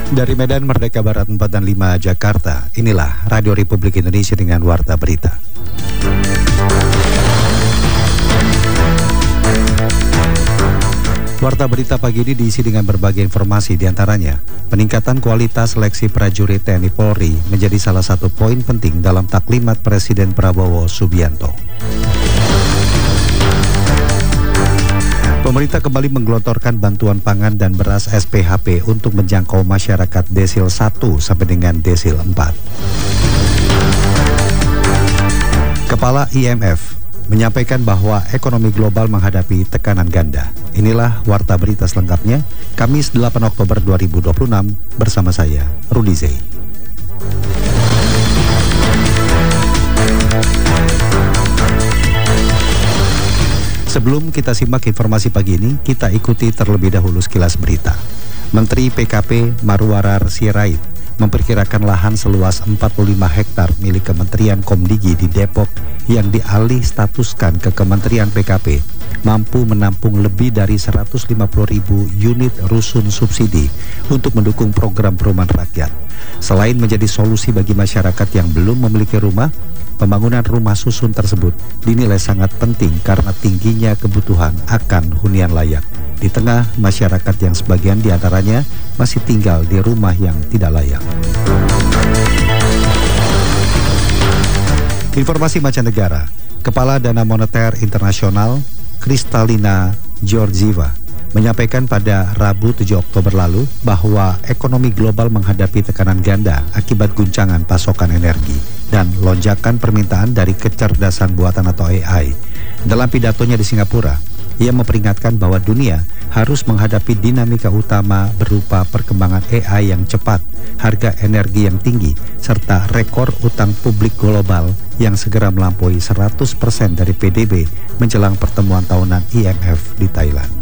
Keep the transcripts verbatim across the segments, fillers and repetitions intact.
Dari Medan Merdeka Barat empat dan lima Jakarta, inilah Radio Republik Indonesia dengan Warta Berita. Warta Berita pagi ini diisi dengan berbagai informasi, diantaranya peningkatan kualitas seleksi prajurit T N I Polri menjadi salah satu poin penting dalam taklimat Presiden Prabowo Subianto. Pemerintah kembali menggelontorkan bantuan pangan dan beras S P H P untuk menjangkau masyarakat desil satu sampai dengan desil empat. Kepala I M F menyampaikan bahwa ekonomi global menghadapi tekanan ganda. Inilah Warta Berita selengkapnya, Kamis delapan Oktober dua ribu dua puluh enam, bersama saya, Rudi Zey. Sebelum kita simak informasi pagi ini, kita ikuti terlebih dahulu sekilas berita. Menteri P K P Marwarar Sirait memperkirakan lahan seluas empat puluh lima hektar milik Kementerian Komdigi di Depok yang dialih statuskan ke Kementerian P K P mampu menampung lebih dari seratus lima puluh ribu unit rusun subsidi untuk mendukung program perumahan rakyat. Selain menjadi solusi bagi masyarakat yang belum memiliki rumah, pembangunan rumah susun tersebut dinilai sangat penting karena tingginya kebutuhan akan hunian layak di tengah masyarakat yang sebagian diantaranya masih tinggal di rumah yang tidak layak. Informasi mancanegara, Kepala Dana Moneter Internasional Kristalina Georgieva menyampaikan pada Rabu tujuh Oktober lalu bahwa ekonomi global menghadapi tekanan ganda akibat guncangan pasokan energi dan lonjakan permintaan dari kecerdasan buatan atau A I. Dalam pidatonya di Singapura, ia memperingatkan bahwa dunia harus menghadapi dinamika utama berupa perkembangan A I yang cepat, harga energi yang tinggi, serta rekor utang publik global yang segera melampaui seratus persen dari P D B menjelang pertemuan tahunan I M F di Thailand.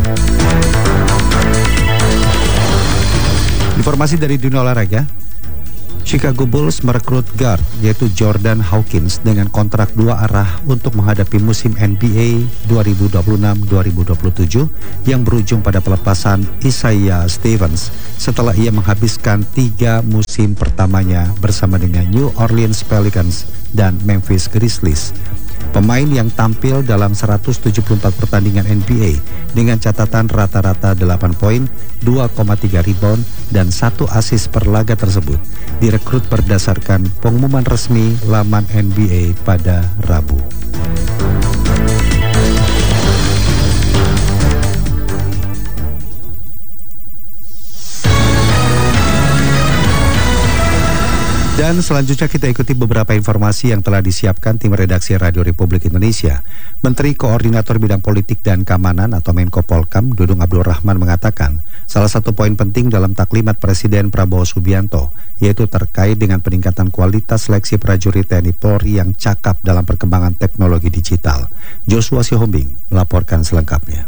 Informasi dari dunia olahraga, Chicago Bulls merekrut guard yaitu Jordan Hawkins dengan kontrak dua arah untuk menghadapi musim N B A dua ribu dua puluh enam dua ribu dua puluh tujuh yang berujung pada pelepasan Isaiah Stevens setelah ia menghabiskan tiga musim pertamanya bersama dengan New Orleans Pelicans dan Memphis Grizzlies. Pemain yang tampil dalam seratus tujuh puluh empat pertandingan N B A dengan catatan rata-rata delapan poin, dua koma tiga rebound, dan satu assist per laga tersebut direkrut berdasarkan pengumuman resmi laman N B A pada Rabu. Dan selanjutnya kita ikuti beberapa informasi yang telah disiapkan tim redaksi Radio Republik Indonesia. Menteri Koordinator Bidang Politik dan Keamanan atau Menko Polkam Dudung Abdul Rahman mengatakan salah satu poin penting dalam taklimat Presiden Prabowo Subianto yaitu terkait dengan peningkatan kualitas seleksi prajurit T N I Polri yang cakap dalam perkembangan teknologi digital. Joshua Sihombing melaporkan selengkapnya.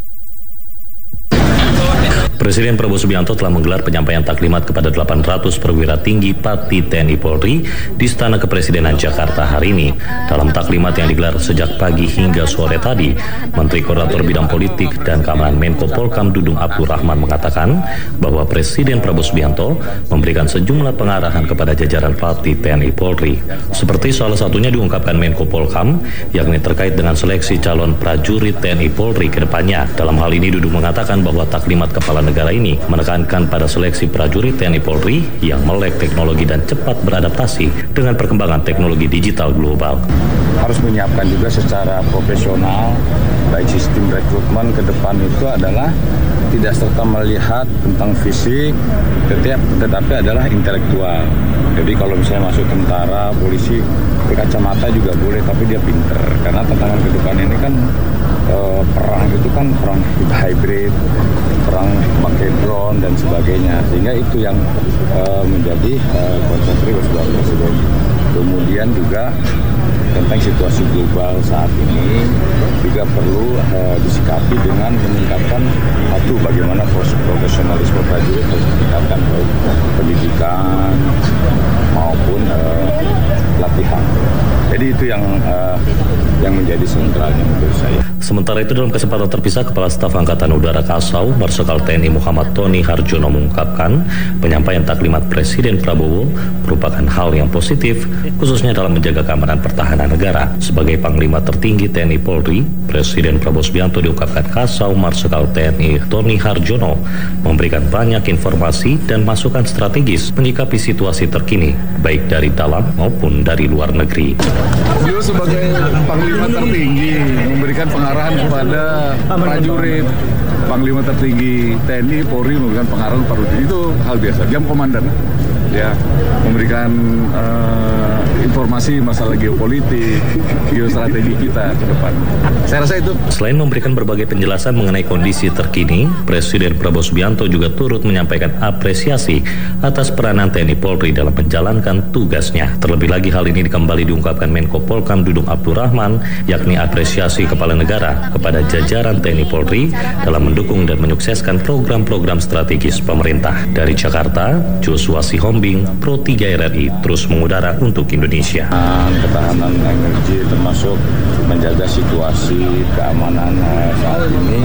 Presiden Prabowo Subianto telah menggelar penyampaian taklimat kepada delapan ratus perwira tinggi Pati T N I Polri di Istana Kepresidenan Jakarta hari ini. Dalam taklimat yang digelar sejak pagi hingga sore tadi, Menteri Koordinator Bidang Politik dan Keamanan Menko Polkam Dudung Abdul Rahman mengatakan bahwa Presiden Prabowo Subianto memberikan sejumlah pengarahan kepada jajaran Pati T N I Polri. Seperti salah satunya diungkapkan Menko Polkam, yakni terkait dengan seleksi calon prajurit T N I Polri ke depannya. Dalam hal ini Dudung mengatakan bahwa taklimat kepala negara ini menekankan pada seleksi prajurit T N I Polri yang melek teknologi dan cepat beradaptasi dengan perkembangan teknologi digital global. Harus menyiapkan juga secara profesional, baik sistem rekrutmen ke depan itu adalah tidak serta melihat tentang fisik, tetapi, tetapi adalah intelektual. Jadi kalau misalnya masuk tentara, polisi, berkacamata juga boleh, tapi dia pinter. Karena tantangan ke depan ini kan eh, perang itu kan perang hybrid, perang pakai drone dan sebagainya. Sehingga itu yang eh, menjadi eh, konsentrasi Bapak Presiden. Kemudian juga tentang situasi global saat ini juga perlu uh, disikapi dengan meningkatkan satu bagaimana profesionalisme prajurit harus ditingkatkan baik pendidikan maupun uh, latihan. Jadi Jadi itu yang uh, yang menjadi sentralnya menurut saya. Sementara itu dalam kesempatan terpisah, Kepala Staf Angkatan Udara Kasau, Marsikal T N I Muhammad Tony Harjono mengungkapkan penyampaian taklimat Presiden Prabowo merupakan hal yang positif, khususnya dalam menjaga keamanan pertahanan negara. Sebagai Panglima tertinggi T N I Polri, Presiden Prabowo Subianto diungkapkan Kasau Marsikal T N I Tony Harjono memberikan banyak informasi dan masukan strategis menyikapi situasi terkini, baik dari dalam maupun dari luar negeri. Beliau sebagai Panglima tertinggi memberikan pengarahan kepada prajurit, Panglima tertinggi T N I Polri memberikan pengarahan kepada prajurit. Itu hal biasa, jam komandan ya, memberikan uh, informasi masalah geopolitik, geostrategi kita ke depan. Saya rasa itu. Selain memberikan berbagai penjelasan mengenai kondisi terkini, Presiden Prabowo Subianto juga turut menyampaikan apresiasi atas peranan T N I Polri dalam menjalankan tugasnya. Terlebih lagi hal ini kembali diungkapkan Menko Polkam Dudung Abdurrahman, yakni apresiasi Kepala Negara kepada jajaran T N I Polri dalam mendukung dan menyukseskan program-program strategis pemerintah. Dari Jakarta, Joshua Sihombing, Pro tiga R R I terus mengudara untuk Indonesia. Ketahanan energi termasuk menjaga situasi keamanan saat ini.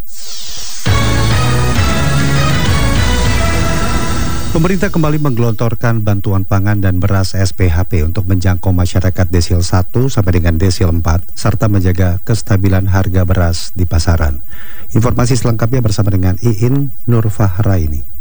Pemerintah kembali menggelontorkan bantuan pangan dan beras S P H P untuk menjangkau masyarakat desil satu sampai dengan desil empat serta menjaga kestabilan harga beras di pasaran. Informasi selengkapnya bersama dengan Iin Nurfahraini.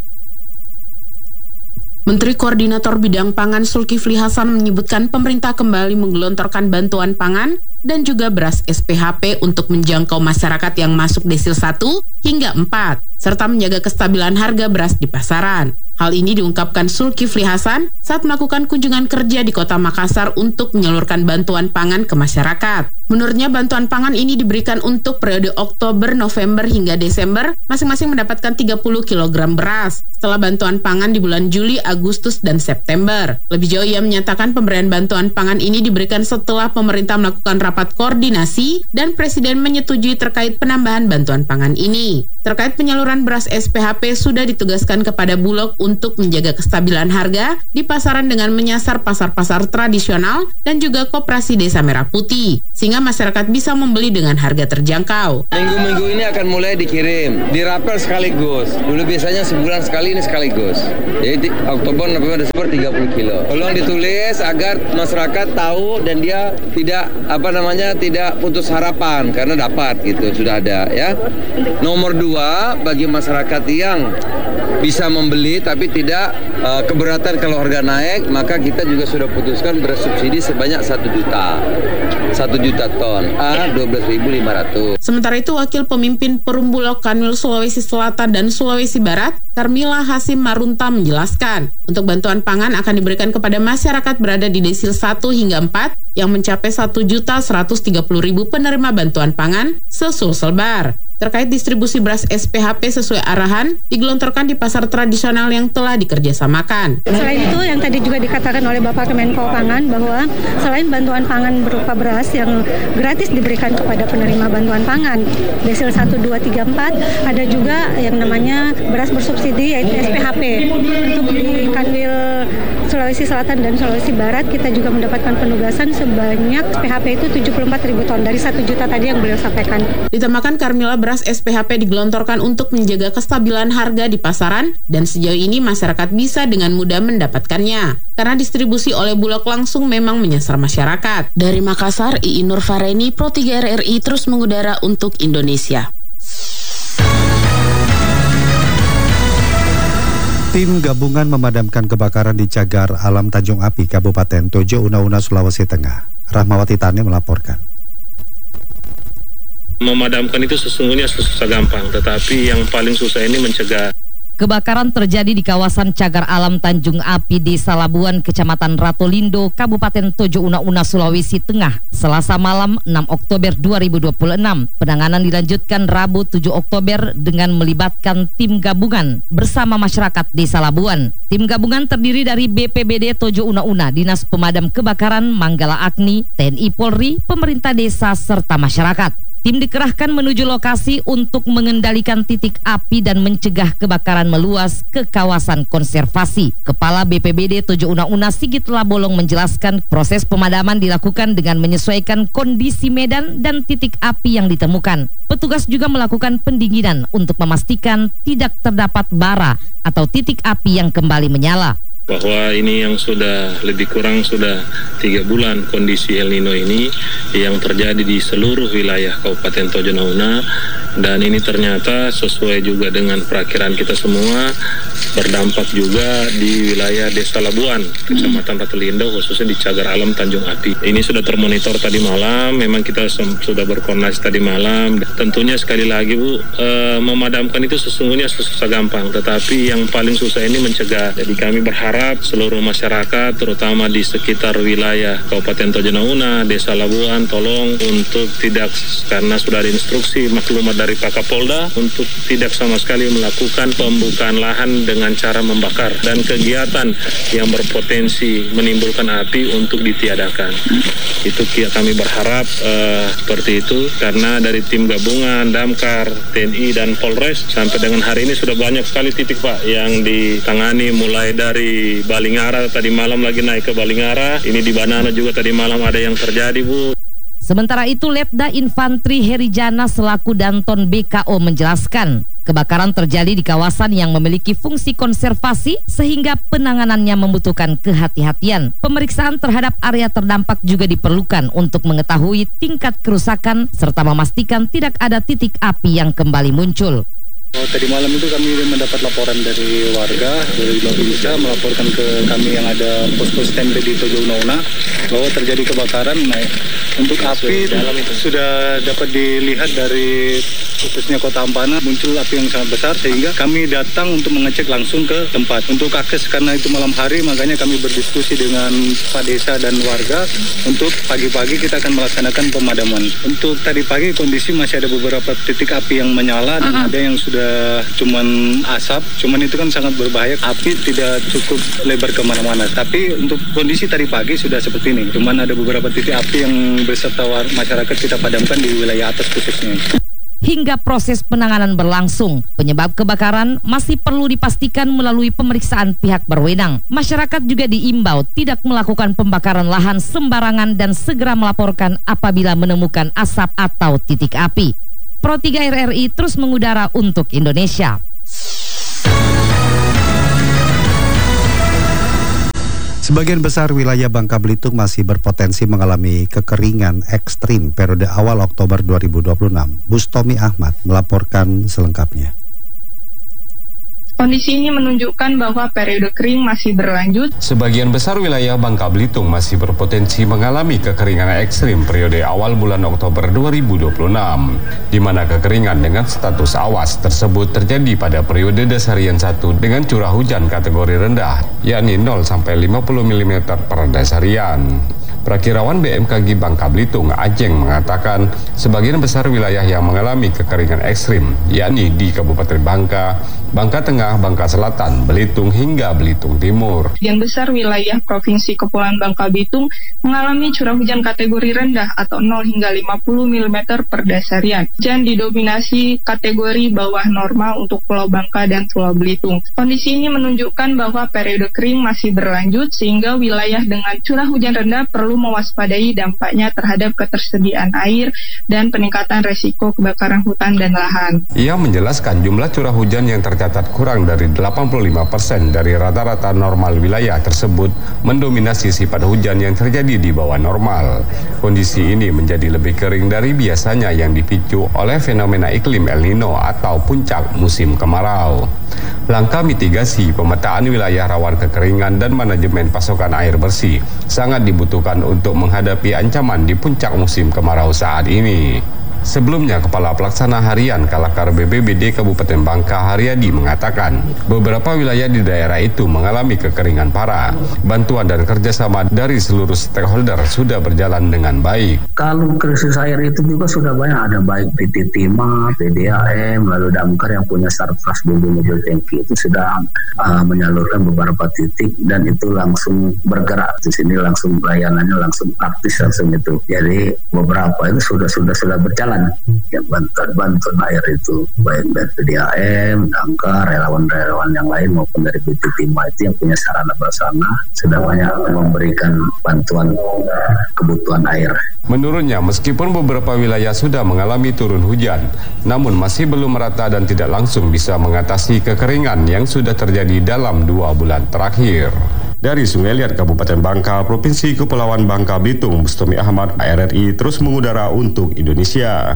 Menteri Koordinator Bidang Pangan Zulkifli Hasan menyebutkan pemerintah kembali menggelontorkan bantuan pangan dan juga beras S P H P untuk menjangkau masyarakat yang masuk desil satu hingga empat, serta menjaga kestabilan harga beras di pasaran. Hal ini diungkapkan Zulkifli Hasan saat melakukan kunjungan kerja di Kota Makassar untuk menyalurkan bantuan pangan ke masyarakat. Menurutnya bantuan pangan ini diberikan untuk periode Oktober, November hingga Desember, masing-masing mendapatkan tiga puluh kilogram beras, setelah bantuan pangan di bulan Juli, Agustus, dan September. Lebih jauh ia menyatakan pemberian bantuan pangan ini diberikan setelah pemerintah melakukan rapat koordinasi dan Presiden menyetujui terkait penambahan bantuan pangan ini. Terkait penyaluran beras S P H P sudah ditugaskan kepada Bulog untuk menjaga kestabilan harga di pasaran dengan menyasar pasar-pasar tradisional dan juga koperasi Desa Merah Putih, sehingga masyarakat bisa membeli dengan harga terjangkau. Minggu-minggu ini akan mulai dikirim, dirapel sekaligus. Dulu biasanya sebulan sekali, ini sekaligus. Jadi Oktober, November, Desember tiga puluh kilo. Tolong ditulis agar masyarakat tahu dan dia tidak apa namanya tidak putus harapan karena dapat gitu, sudah ada ya. Nomor dua, bagi masyarakat yang bisa membeli tapi tidak uh, keberatan kalau harga naik, maka kita juga sudah putuskan beras subsidi sebanyak satu juta. satu juta ton, A dua belas ribu lima ratus. Sementara itu, Wakil Pemimpin Perum Bulog Kanwil Sulawesi Selatan dan Sulawesi Barat, Karmila Hasim Marunta menjelaskan, untuk bantuan pangan akan diberikan kepada masyarakat berada di desil satu hingga empat yang mencapai satu juta seratus tiga puluh ribu penerima bantuan pangan sesulselbar. Terkait distribusi beras S P H P sesuai arahan digelontorkan di pasar tradisional yang telah dikerjasamakan. Selain itu yang tadi juga dikatakan oleh Bapak Kemenko Pangan bahwa selain bantuan pangan berupa beras yang gratis diberikan kepada penerima bantuan pangan desil satu, dua, tiga, empat, ada juga yang namanya beras bersubsidi yaitu S P H P. Untuk di Kanwil Sulawesi Selatan dan Sulawesi Barat kita juga mendapatkan penugasan sebanyak S P H P itu tujuh puluh empat ribu ton dari satu juta tadi yang beliau sampaikan. Ditambahkan Karmila, beras S P H P digelontorkan untuk menjaga kestabilan harga di pasaran dan sejauh ini masyarakat bisa dengan mudah mendapatkannya karena distribusi oleh Bulog langsung memang menyasar masyarakat. Dari Makassar, Iin Nurfahraini, Pro tiga R R I terus mengudara untuk Indonesia. Tim gabungan memadamkan kebakaran di Cagar Alam Tanjung Api, Kabupaten Tojo Una Una, Sulawesi Tengah. Rahmawati Tani melaporkan. Memadamkan itu sesungguhnya susah gampang, tetapi yang paling susah ini mencegah. Kebakaran terjadi di kawasan Cagar Alam Tanjung Api, Desa Labuan, Kecamatan Ratolindo, Kabupaten Tojo Una Una, Sulawesi Tengah, Selasa malam enam Oktober dua ribu dua puluh enam. Penanganan dilanjutkan Rabu tujuh Oktober dengan melibatkan tim gabungan bersama masyarakat Desa Labuan. Tim gabungan terdiri dari B P B D Tojo Una Una, Dinas Pemadam Kebakaran, Manggala Agni, T N I Polri, pemerintah desa, serta masyarakat. Tim dikerahkan menuju lokasi untuk mengendalikan titik api dan mencegah kebakaran meluas ke kawasan konservasi. Kepala B P B D Tojo Una-Una Sigit Labolong menjelaskan proses pemadaman dilakukan dengan menyesuaikan kondisi medan dan titik api yang ditemukan. Petugas juga melakukan pendinginan untuk memastikan tidak terdapat bara atau titik api yang kembali menyala. Bahwa ini yang sudah lebih kurang sudah tiga bulan kondisi El Nino ini yang terjadi di seluruh wilayah Kabupaten Tojo Una, dan ini ternyata sesuai juga dengan perakiraan kita semua, berdampak juga di wilayah Desa Labuan, Kecamatan Ratulindo, khususnya di Cagar Alam Tanjung Api. Ini sudah termonitor tadi malam, memang kita sudah berkoordinasi tadi malam. Tentunya sekali lagi Bu, eh, memadamkan itu sesungguhnya susah gampang, tetapi yang paling susah ini mencegah. Jadi kami berharap seluruh masyarakat, terutama di sekitar wilayah Kabupaten Tojo Una, Desa Labuan, tolong untuk tidak, karena sudah ada instruksi maklumat dari Pak Kapolda untuk tidak sama sekali melakukan pembukaan lahan dengan cara membakar, dan kegiatan yang berpotensi menimbulkan api untuk ditiadakan. Itu kami berharap uh, seperti itu, karena dari tim gabungan, Damkar, T N I, dan Polres sampai dengan hari ini sudah banyak sekali titik Pak yang ditangani, mulai dari Balingara, tadi malam lagi naik ke Balingara, ini di Banana juga tadi malam ada yang terjadi Bu. Sementara itu, Letda Infantri Herijana selaku Danton B K O menjelaskan, kebakaran terjadi di kawasan yang memiliki fungsi konservasi sehingga penanganannya membutuhkan kehati-hatian. Pemeriksaan terhadap area terdampak juga diperlukan untuk mengetahui tingkat kerusakan serta memastikan tidak ada titik api yang kembali muncul. Oh, tadi malam itu kami mendapat laporan dari warga dari Babinsa melaporkan ke kami yang ada posko standby di Tojo Una bahwa terjadi kebakaran. Nah, untuk api sudah dapat dilihat dari khususnya Kota Ampana, muncul api yang sangat besar sehingga kami datang untuk mengecek langsung ke tempat. Untuk akses karena itu malam hari, makanya kami berdiskusi dengan Pak Desa dan warga untuk pagi-pagi kita akan melaksanakan pemadaman. Untuk tadi pagi kondisi masih ada beberapa titik api yang menyala dan ada yang sudah cuman asap, cuman itu kan sangat berbahaya, api tidak cukup lebar kemana-mana. Tapi untuk kondisi tadi pagi sudah seperti ini, cuman ada beberapa titik api yang beserta masyarakat kita padamkan di wilayah atas khususnya. Hingga proses penanganan berlangsung, penyebab kebakaran masih perlu dipastikan melalui pemeriksaan pihak berwenang. Masyarakat juga diimbau tidak melakukan pembakaran lahan sembarangan dan segera melaporkan apabila menemukan asap atau titik api. Pro tiga R R I terus mengudara untuk Indonesia. Sebagian besar wilayah Bangka Belitung masih berpotensi mengalami kekeringan ekstrim periode awal Oktober dua ribu dua puluh enam. Bustomi Ahmad melaporkan selengkapnya. Kondisi ini menunjukkan bahwa periode kering masih berlanjut. Sebagian besar wilayah Bangka Belitung masih berpotensi mengalami kekeringan ekstrim periode awal bulan Oktober dua ribu dua puluh enam, di mana kekeringan dengan status awas tersebut terjadi pada periode dasarian satu dengan curah hujan kategori rendah, yakni nol sampai lima puluh milimeter per dasarian. Prakirawan B M K G Bangka Belitung, Ajeng, mengatakan sebagian besar wilayah yang mengalami kekeringan ekstrim, yakni di Kabupaten Bangka, Bangka Tengah, Bangka Selatan, Belitung, hingga Belitung Timur. Yang besar wilayah Provinsi Kepulauan Bangka Belitung mengalami curah hujan kategori rendah atau nol hingga lima puluh milimeter per dasarian. Hujan didominasi kategori bawah normal untuk Pulau Bangka dan Pulau Belitung. Kondisi ini menunjukkan bahwa periode kering masih berlanjut sehingga wilayah dengan curah hujan rendah perlu mewaspadai dampaknya terhadap ketersediaan air dan peningkatan resiko kebakaran hutan dan lahan. Ia menjelaskan jumlah curah hujan yang tercatat kurang dari delapan puluh lima persen dari rata-rata normal wilayah tersebut mendominasi sifat hujan yang terjadi di bawah normal. Kondisi ini menjadi lebih kering dari biasanya yang dipicu oleh fenomena iklim El Nino atau puncak musim kemarau. Langkah mitigasi, pemetaan wilayah rawan kekeringan dan manajemen pasokan air bersih sangat dibutuhkan untuk menghadapi ancaman di puncak musim kemarau saat ini. Sebelumnya, Kepala Pelaksana Harian Kalakar B B B D Kabupaten Bangka Haryadi mengatakan beberapa wilayah di daerah itu mengalami kekeringan parah. Bantuan dan kerjasama dari seluruh stakeholder sudah berjalan dengan baik. Kalau krisis air itu juga sudah banyak, ada baik P T Timah, P D A M, lalu Damkar yang punya sarfras bumbu mobil tangki itu sudah uh, menyalurkan beberapa titik dan itu langsung bergerak di sini, langsung layanannya langsung aktif langsung itu. Jadi beberapa itu sudah sudah sudah berjalan. berjalan ya, bantuan-bantuan air itu baik dari P D A M, Damkar, relawan-relawan yang lain maupun dari B T Timah itu yang punya sarana bersama sudah banyak memberikan bantuan kebutuhan air. Menurutnya, meskipun beberapa wilayah sudah mengalami turun hujan, namun masih belum merata dan tidak langsung bisa mengatasi kekeringan yang sudah terjadi dalam dua bulan terakhir. Dari Sungai Liat, Kabupaten Bangka, Provinsi Kepulauan Bangka Belitung, Bustami Ahmad, R R I terus mengudara untuk Indonesia.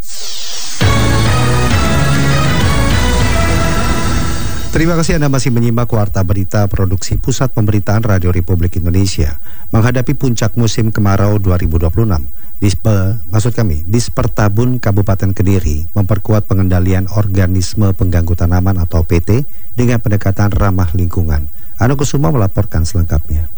Terima kasih Anda masih menyimak Warta Berita Produksi Pusat Pemberitaan Radio Republik Indonesia. Menghadapi puncak musim kemarau dua ribu dua puluh enam, Dispe, maksud kami, Dispertabun Kabupaten Kediri memperkuat pengendalian organisme pengganggu tanaman atau P T dengan pendekatan ramah lingkungan. Anu Kusuma melaporkan selengkapnya.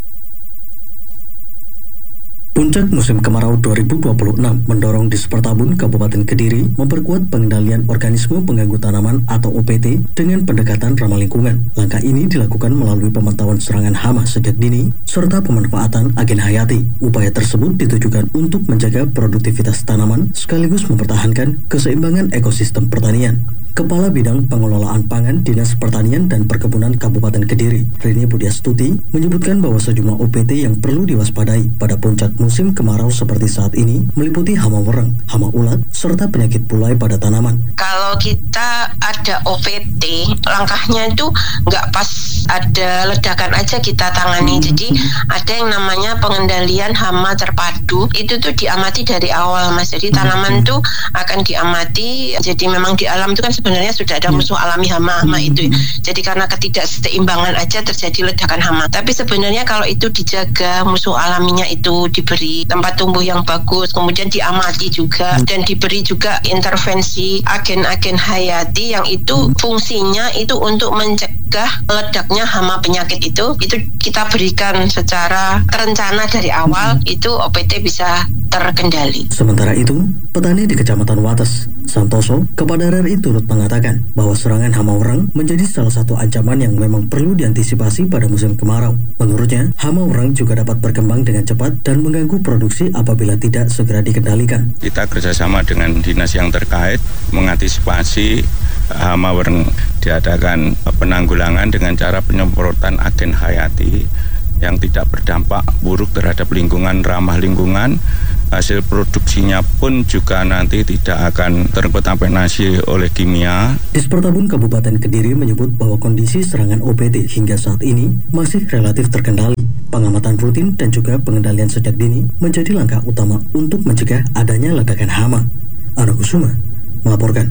Puncak musim kemarau dua ribu dua puluh enam mendorong Dispertabun Kabupaten Kediri memperkuat pengendalian organisme pengganggu tanaman atau O P T dengan pendekatan ramah lingkungan. Langkah ini dilakukan melalui pemantauan serangan hama sejak dini serta pemanfaatan agen hayati. Upaya tersebut ditujukan untuk menjaga produktivitas tanaman sekaligus mempertahankan keseimbangan ekosistem pertanian. Kepala Bidang Pengelolaan Pangan Dinas Pertanian dan Perkebunan Kabupaten Kediri, Rini Budiastuti, menyebutkan bahwa sejumlah O P T yang perlu diwaspadai pada puncak musim kemarau seperti saat ini meliputi hama wereng, hama ulat, serta penyakit bulai pada tanaman. Kalau kita ada O P T, langkahnya itu nggak pas ada ledakan aja kita tangani. Jadi ada yang namanya pengendalian hama terpadu, itu tuh diamati dari awal, Mas. Jadi tanaman tuh akan diamati. Jadi memang di alam itu kan sebenarnya sudah ada musuh alami hama-hama itu. Jadi karena ketidakseimbangan aja terjadi ledakan hama. Tapi sebenarnya kalau itu dijaga, musuh alaminya itu diberi tempat tumbuh yang bagus, kemudian diamati juga dan diberi juga intervensi agen-agen hayati yang itu fungsinya itu untuk mencegah ledaknya hama penyakit itu, itu kita berikan secara terencana dari awal, itu O P T bisa terkendali. Sementara itu, petani di Kecamatan Wates, Santoso, kepada R R I turut mengatakan bahwa serangan hama wereng menjadi salah satu ancaman yang memang perlu diantisipasi pada musim kemarau. Menurutnya, hama wereng juga dapat berkembang dengan cepat dan mengganggu produksi apabila tidak segera dikendalikan. Kita kerjasama dengan dinas yang terkait mengantisipasi hama wereng, diadakan penanggulangan dengan cara penyemprotan agen hayati yang tidak berdampak buruk terhadap lingkungan, ramah lingkungan. Hasil produksinya pun juga nanti tidak akan terkontaminasi oleh kimia. Dispertabun Kabupaten Kediri menyebut bahwa kondisi serangan O P T hingga saat ini masih relatif terkendali. Pengamatan rutin dan juga pengendalian sejak dini menjadi langkah utama untuk mencegah adanya ledakan hama. Anu Kusuma melaporkan.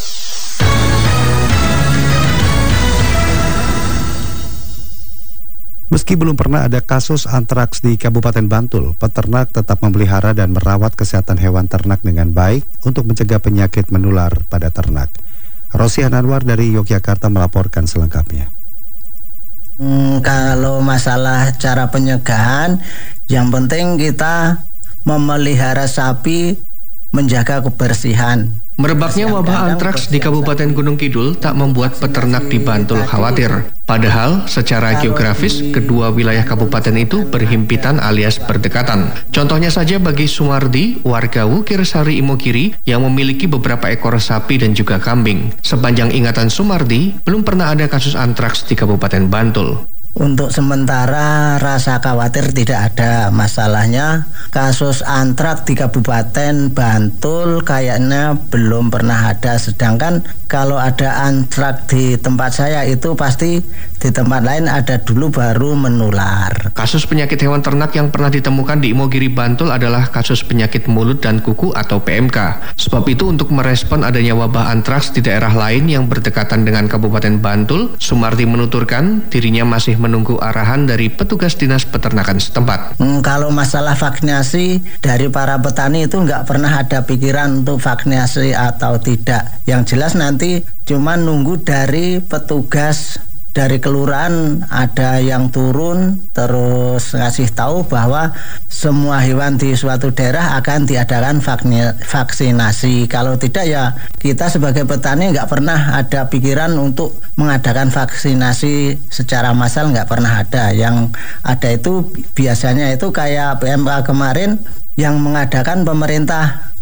Meski belum pernah ada kasus antraks di Kabupaten Bantul, peternak tetap memelihara dan merawat kesehatan hewan ternak dengan baik untuk mencegah penyakit menular pada ternak. Rosihan Anwar dari Yogyakarta melaporkan selengkapnya. Hmm, kalau masalah cara pencegahan, yang penting kita memelihara sapi, menjaga kebersihan. Merebaknya wabah antraks di Kabupaten Gunung Kidul tak membuat peternak di Bantul khawatir. Padahal secara geografis kedua wilayah kabupaten itu berhimpitan alias berdekatan. Contohnya saja bagi Sumardi, warga Wukirsari Imogiri yang memiliki beberapa ekor sapi dan juga kambing. Sepanjang ingatan Sumardi, belum pernah ada kasus antraks di Kabupaten Bantul. Untuk sementara rasa khawatir tidak ada. Masalahnya kasus antraks di Kabupaten Bantul kayaknya belum pernah ada. Sedangkan kalau ada antraks di tempat saya itu pasti di tempat lain ada dulu baru menular. Kasus penyakit hewan ternak yang pernah ditemukan di Imogiri Bantul adalah kasus penyakit mulut dan kuku atau P M K. Sebab itu untuk merespon adanya wabah antraks di daerah lain yang berdekatan dengan Kabupaten Bantul, Sumardi menuturkan dirinya masih menunggu arahan dari petugas dinas peternakan setempat. Hmm, kalau masalah vaksinasi dari para petani itu nggak pernah ada pikiran untuk vaksinasi atau tidak. Yang jelas nanti cuma nunggu dari petugas dari kelurahan ada yang turun terus ngasih tahu bahwa semua hewan di suatu daerah akan diadakan vaksinasi. Kalau tidak ya kita sebagai petani nggak pernah ada pikiran untuk mengadakan vaksinasi secara massal, nggak pernah ada. Yang ada itu biasanya itu kayak P M K kemarin yang mengadakan pemerintah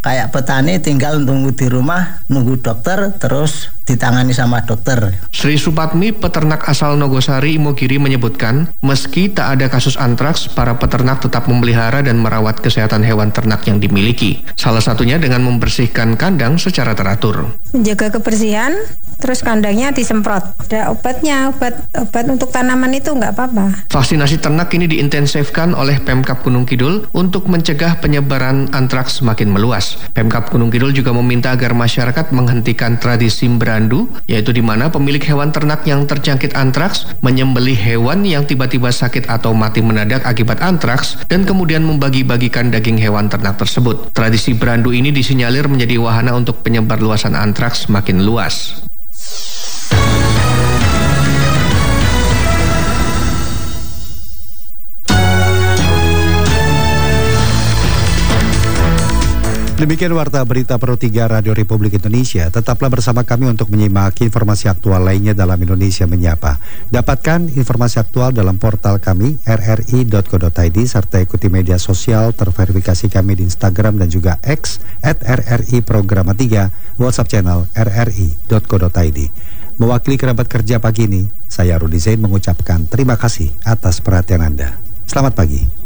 kayak petani tinggal tunggu di rumah, nunggu dokter, terus ditangani sama dokter. Sri Supatmi, peternak asal Nogosari, Imogiri menyebutkan, meski tak ada kasus antraks, para peternak tetap memelihara dan merawat kesehatan hewan ternak yang dimiliki. Salah satunya dengan membersihkan kandang secara teratur. Menjaga kebersihan, terus kandangnya disemprot. Ada obatnya, obat obat untuk tanaman itu nggak apa-apa. Vaksinasi ternak ini diintensifkan oleh Pemkab Gunung Kidul untuk mencegah penyebaran antraks semakin meluas. Pemkab Gunung Kidul juga meminta agar masyarakat menghentikan tradisi berandu, yaitu di mana pemilik hewan ternak yang terjangkit antraks menyembelih hewan yang tiba-tiba sakit atau mati mendadak akibat antraks dan kemudian membagi-bagikan daging hewan ternak tersebut. Tradisi berandu ini disinyalir menjadi wahana untuk penyebar luasan antraks semakin luas. Demikian Warta Berita Pro tiga Radio Republik Indonesia. Tetaplah bersama kami untuk menyimak informasi aktual lainnya dalam Indonesia Menyapa. Dapatkan informasi aktual dalam portal kami r r i dot co dot i d serta ikuti media sosial terverifikasi kami di Instagram dan juga X at r r i programa tiga, WhatsApp channel r r i dot co dot i d. Mewakili kerabat kerja pagi ini, saya Rudi Zain mengucapkan terima kasih atas perhatian Anda. Selamat pagi.